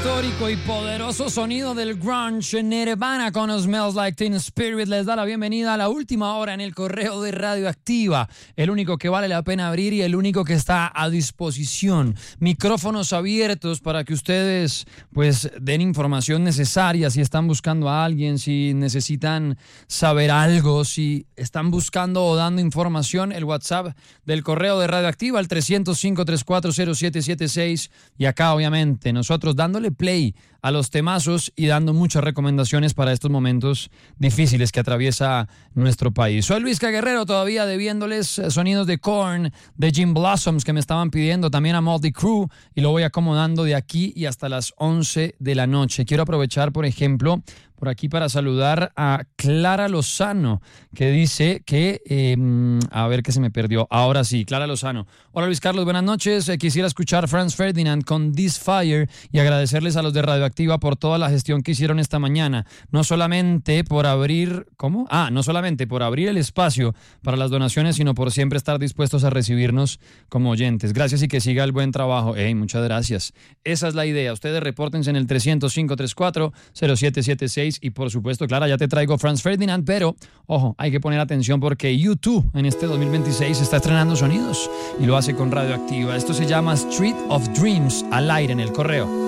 histórico y poderoso sonido del grunge. Nirvana con Smells Like Teen Spirit les da la bienvenida a la última hora en el correo de Radioactiva, el único que vale la pena abrir y el único que está a disposición. Micrófonos abiertos para que ustedes pues den información necesaria si están buscando a alguien, si necesitan saber algo, si están buscando o dando información. El WhatsApp del correo de Radioactiva, el 305-340-776, y acá obviamente nosotros dándole play a los temazos y dando muchas recomendaciones para estos momentos difíciles que atraviesa nuestro país. Soy Luis Guerrero, todavía debiéndoles sonidos de Korn, de Jim Blossoms que me estaban pidiendo, también a Motley Crue, y lo voy acomodando de aquí y hasta las 11 de la noche. Quiero aprovechar, por ejemplo, por aquí para saludar a Clara Lozano, que dice que, a ver qué se me perdió. Ahora sí, Clara Lozano. Hola Luis Carlos, buenas noches. Quisiera escuchar Franz Ferdinand con This Fire y agradecerles a los de Radioactiva por toda la gestión que hicieron esta mañana. No solamente por abrir, ¿cómo? No solamente por abrir el espacio para las donaciones, sino por siempre estar dispuestos a recibirnos como oyentes. Gracias y que siga el buen trabajo. Muchas gracias. Esa es la idea. Ustedes repórtense en el 305-34-0776. Y por supuesto, Clara, ya te traigo Franz Ferdinand, pero ojo, hay que poner atención porque U2 en este 2026 está estrenando sonidos y lo hace con Radioactiva. Esto se llama Street of Dreams, al aire en el correo.